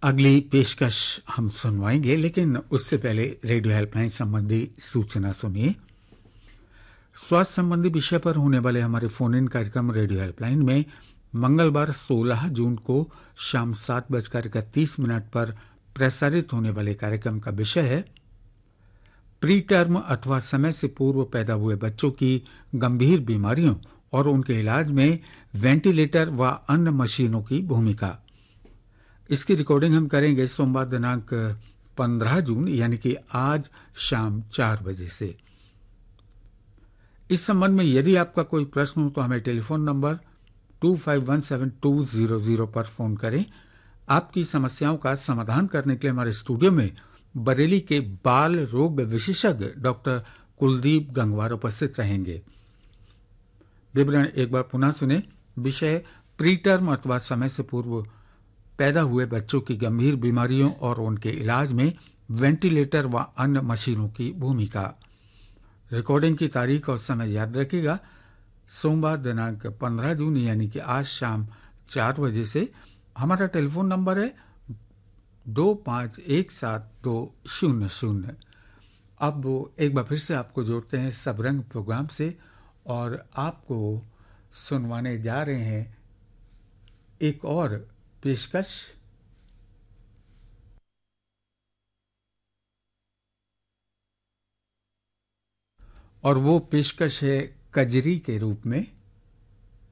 अगली पेशकश हम सुनवाएंगे, लेकिन उससे पहले रेडियो हेल्पलाइन संबंधी सूचना सुनिए। स्वास्थ्य संबंधी विषय पर होने वाले हमारे फोन इन कार्यक्रम रेडियो हेल्पलाइन में मंगलवार 16 जून को शाम 7:31 पर प्रसारित होने वाले कार्यक्रम का विषय है प्री टर्म अथवा समय से पूर्व पैदा हुए बच्चों की गंभीर बीमारियों और उनके इलाज में वेंटिलेटर व अन्य मशीनों की भूमिका। इसकी रिकॉर्डिंग हम करेंगे सोमवार दिनांक 15 जून यानी कि आज शाम 4 बजे से। इस संबंध में यदि आपका कोई प्रश्न हो तो हमें टेलीफोन नंबर 25172200 पर फोन करें। आपकी समस्याओं का समाधान करने के लिए हमारे स्टूडियो में बरेली के बाल रोग विशेषज्ञ डॉक्टर कुलदीप गंगवार उपस्थित रहेंगे। विवरण एक बार पुनः सुने। विषय प्री टर्म अथवा समय से पूर्व पैदा हुए बच्चों की गंभीर बीमारियों और उनके इलाज में वेंटिलेटर व अन्य मशीनों की भूमिका। रिकॉर्डिंग की तारीख और समय याद रखिएगा, सोमवार दिनांक 15 जून यानी कि आज शाम 4 बजे से। हमारा टेलीफोन नंबर है 25172200। अब एक बार फिर से आपको जोड़ते हैं सबरंग प्रोग्राम से और आपको सुनवाने जा रहे हैं एक और पेशकश। और वो पेशकश है कजरी के रूप में।